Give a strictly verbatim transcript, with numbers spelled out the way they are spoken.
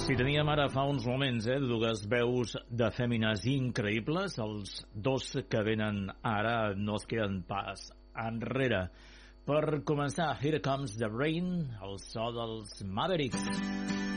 Si teníem ara fa uns moments eh, dues veus de fèmines increïbles, els dos que venen ara no es queden pas enrere. Per començar, Here Comes the Rain, el so dels Mavericks.